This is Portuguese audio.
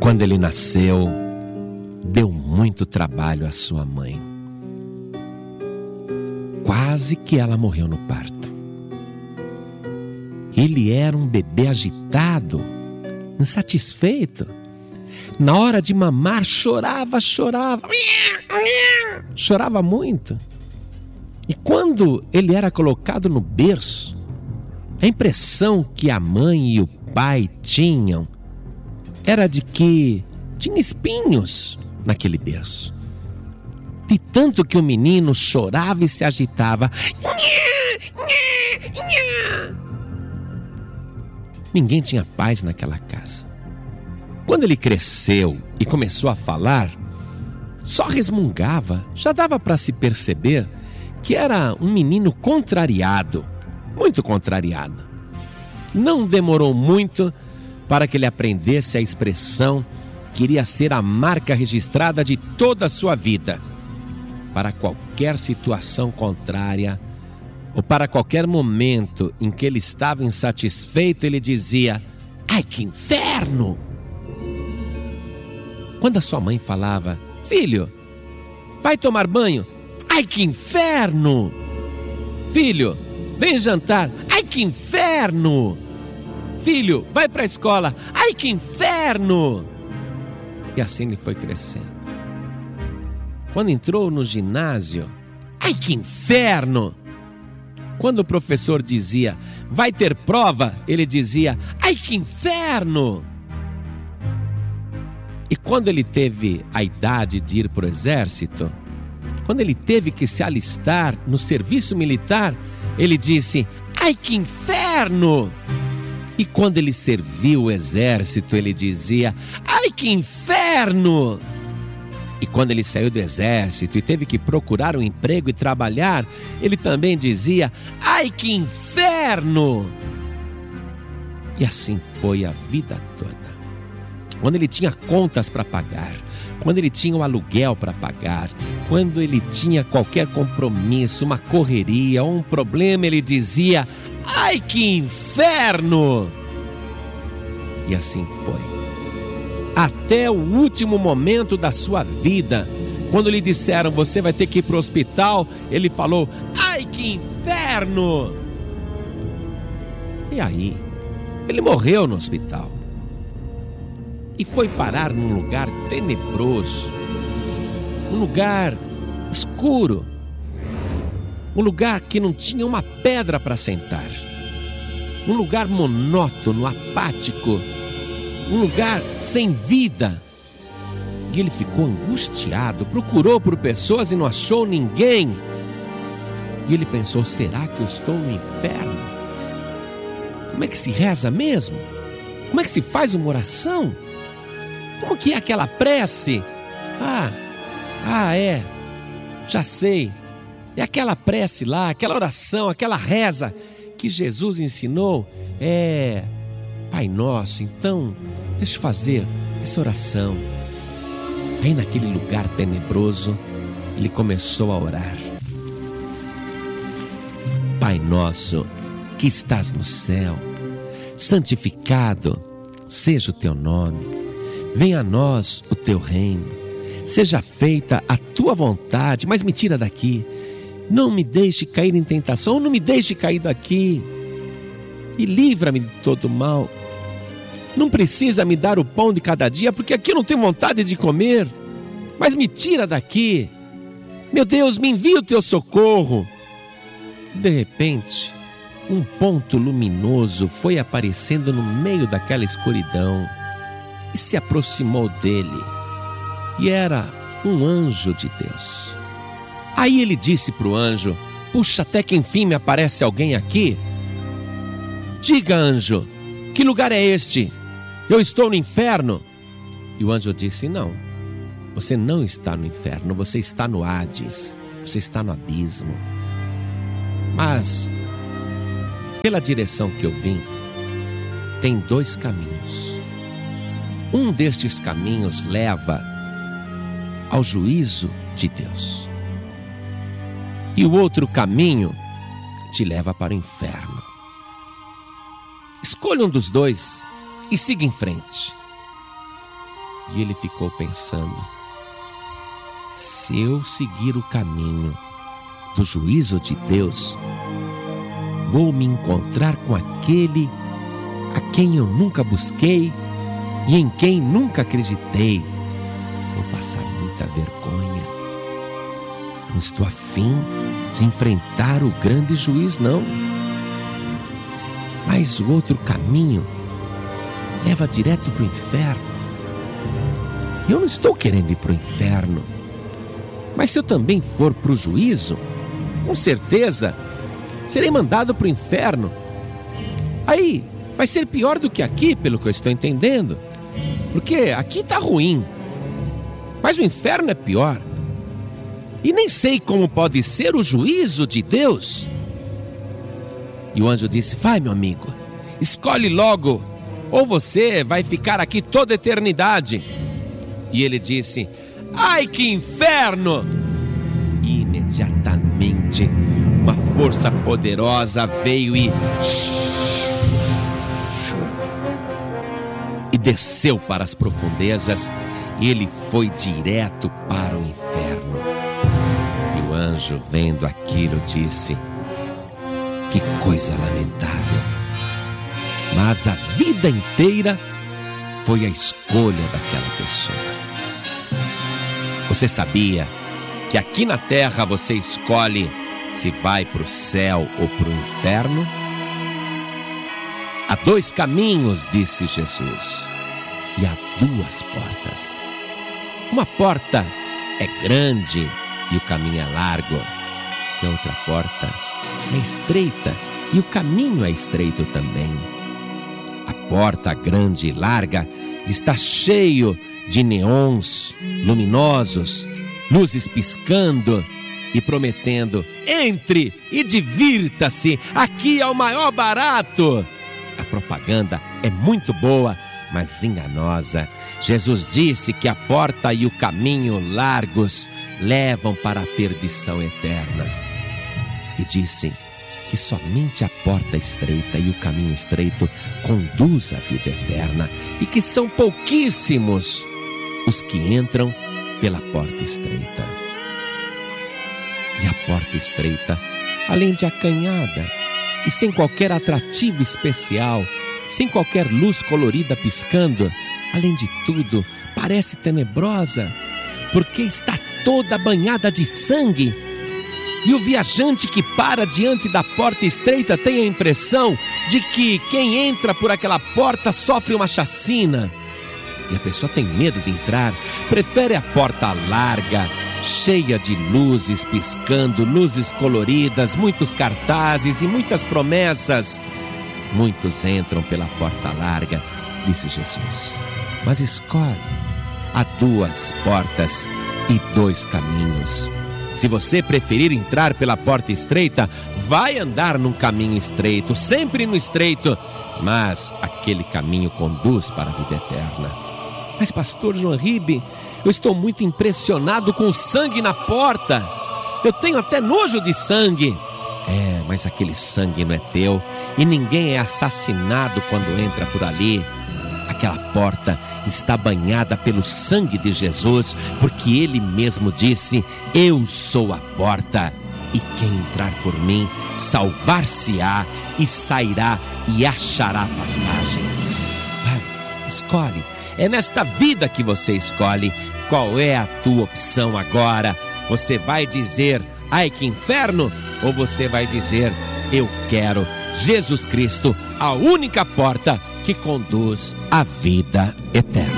Quando ele nasceu, deu muito trabalho à sua mãe. Quase que ela morreu no parto. Ele era um bebê agitado, insatisfeito. Na hora de mamar, chorava. Chorava muito. E quando ele era colocado no berço, a impressão que a mãe e o pai tinham era de que tinha espinhos naquele berço. De tanto que o menino chorava e se agitava. Ninguém tinha paz naquela casa. Quando ele cresceu e começou a falar, só resmungava. Já dava para se perceber que era um menino contrariado, muito contrariado. Não demorou muito para que ele aprendesse a expressão que iria ser a marca registrada de toda a sua vida. Para qualquer situação contrária, ou para qualquer momento em que ele estava insatisfeito, ele dizia: "Ai, que inferno!" Quando a sua mãe falava: "Filho, vai tomar banho?" "Ai, que inferno!" "Filho, vem jantar?" "Ai, que inferno!" "Filho, vai para a escola?" "Ai, que inferno!" E assim ele foi crescendo. Quando entrou no ginásio, "Ai, que inferno!" Quando o professor dizia: "Vai ter prova", ele dizia: "Ai, que inferno!" E quando ele teve a idade de ir para o exército, quando ele teve que se alistar no serviço militar, ele disse: "Ai, que inferno!" E quando ele serviu o exército, ele dizia: "Ai, que inferno!" E quando ele saiu do exército e teve que procurar um emprego e trabalhar, ele também dizia: "Ai, que inferno!" E assim foi a vida toda. Quando ele tinha contas para pagar, quando ele tinha o aluguel para pagar, quando ele tinha qualquer compromisso, uma correria ou um problema, ele dizia: "Ai, que inferno!" E assim foi. Até o último momento da sua vida, quando lhe disseram: "Você vai ter que ir para o hospital", ele falou: "Ai, que inferno!" E aí, ele morreu no hospital. E foi parar num lugar tenebroso, um lugar escuro, um lugar que não tinha uma pedra para sentar, um lugar monótono, apático, um lugar sem vida. E ele ficou angustiado, procurou por pessoas e não achou ninguém. E ele pensou: será que eu estou no inferno? Como é que se reza mesmo? Como é que se faz uma oração? Como que é aquela prece? É, já sei. É aquela prece lá, aquela oração, aquela reza que Jesus ensinou. É Pai Nosso. Então, deixa eu fazer essa oração. Aí naquele lugar tenebroso, ele começou a orar. Pai Nosso, que estás no céu, santificado seja o teu nome. Venha a nós o teu reino. Seja feita a tua vontade, mas me tira daqui. Não me deixe cair em tentação, não me deixe cair daqui. E livra-me de todo mal. Não precisa me dar o pão de cada dia, porque aqui eu não tenho vontade de comer. Mas me tira daqui. Meu Deus, me envia o teu socorro. De repente, um ponto luminoso foi aparecendo no meio daquela escuridão e se aproximou dele. E era um anjo de Deus. Aí ele disse para o anjo: "Puxa, até que enfim me aparece alguém aqui. Diga, anjo, que lugar é este? Eu estou no inferno." E o anjo disse: "Não, você não está no inferno, você está no Hades, você está no abismo. Mas, pela direção que eu vim, tem 2 caminhos. Um destes caminhos leva ao juízo de Deus. E o outro caminho te leva para o inferno. Escolha um dos 2 e siga em frente." E ele ficou pensando: se eu seguir o caminho do juízo de Deus, vou me encontrar com aquele a quem eu nunca busquei e em quem nunca acreditei. Vou passar muita vergonha. Não estou a fim de enfrentar o grande juiz, não. Mas o outro caminho leva direto para o inferno. Eu não estou querendo ir para o inferno. Mas se eu também for para o juízo, com certeza serei mandado para o inferno. Aí vai ser pior do que aqui, pelo que eu estou entendendo. Porque aqui está ruim, mas o inferno é pior. E nem sei como pode ser o juízo de Deus. E o anjo disse: vai, meu amigo, escolhe logo, ou você vai ficar aqui toda a eternidade. E ele disse: ai, que inferno! E imediatamente uma força poderosa veio e desceu para as profundezas, e ele foi direto para o inferno. E o anjo, vendo aquilo, disse: que coisa lamentável! Mas a vida inteira foi a escolha daquela pessoa. Você sabia que aqui na terra você escolhe se vai para o céu ou para o inferno? Há dois caminhos, disse Jesus, e há duas portas. Uma porta é grande e o caminho é largo, e a outra porta é estreita e o caminho é estreito também. A porta grande e larga está cheio de neons luminosos, luzes piscando e prometendo: entre e divirta-se, aqui é o maior barato. A propaganda é muito boa, mas enganosa. Jesus disse que a porta e o caminho largos levam para a perdição eterna. E disse que somente a porta estreita e o caminho estreito conduz à vida eterna, e que são pouquíssimos os que entram pela porta estreita. E a porta estreita, além de acanhada e sem qualquer atrativo especial, sem qualquer luz colorida piscando, além de tudo, parece tenebrosa, porque está toda banhada de sangue. E o viajante que para diante da porta estreita tem a impressão de que quem entra por aquela porta sofre uma chacina. E a pessoa tem medo de entrar, prefere a porta larga, cheia de luzes piscando, luzes coloridas, muitos cartazes e muitas promessas. Muitos entram pela porta larga, disse Jesus, mas escolhe. Há duas portas e dois caminhos. Se você preferir entrar pela porta estreita, vai andar num caminho estreito, sempre no estreito, mas aquele caminho conduz para a vida eterna. Mas pastor João Ribe, eu estou muito impressionado com o sangue na porta. Eu tenho até nojo de sangue. Mas aquele sangue não é teu e ninguém é assassinado quando entra por ali. Aquela porta está banhada pelo sangue de Jesus, porque ele mesmo disse: eu sou a porta, e quem entrar por mim salvar-se-á e sairá e achará pastagens. Vai, escolhe. É nesta vida que você escolhe qual é a tua opção agora. Você vai dizer: ai, que inferno? Ou você vai dizer: eu quero Jesus Cristo, a única porta que conduz à vida eterna.